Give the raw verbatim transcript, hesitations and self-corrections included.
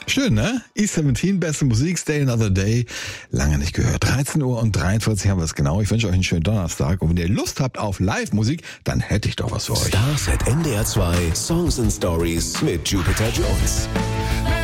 Schön, ne? E siebzehn, beste Musik, Stay Another Day. Lange nicht gehört. dreizehn Uhr und dreiundvierzig haben wir es genau. Ich wünsche euch einen schönen Donnerstag. Und wenn ihr Lust habt auf Live-Musik, dann hätte ich doch was für euch. Stars at N D R zwei, Songs and Stories mit Jupiter Jones.